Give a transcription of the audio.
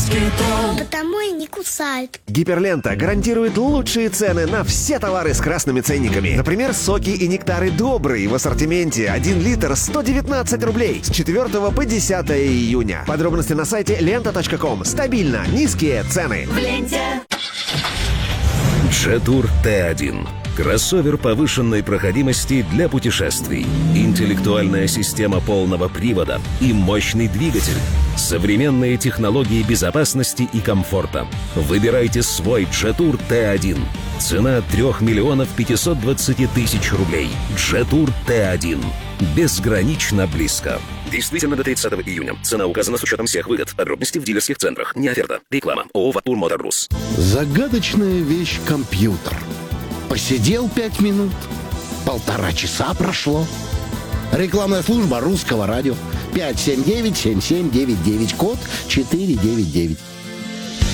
Москитол. Потому и не кусают. Гиперлента гарантирует лучшие цены на все товары с красными ценниками. Например, соки и нектары «Добрый» в ассортименте 1 литр 119 рублей с 4 по 10 июня. Подробности на сайте lenta.com. Стабильно низкие цены. В ленте. Jetour T1. Кроссовер повышенной проходимости для путешествий. Интеллектуальная система полного привода и мощный двигатель. Современные технологии безопасности и комфорта. Выбирайте свой Jetour T1. Цена 3 миллионов 520 тысяч рублей. Jetour T1. Безгранично близко. Действительно до 30 июня. Цена указана с учетом всех выгод. Подробности в дилерских центрах. Не оферта. Реклама. ООО «Ватур Мотор Рус». Загадочная вещь — компьютер. Посидел 5 минут, 1,5 часа прошло. Рекламная служба Русского радио. 579-7799, код 499.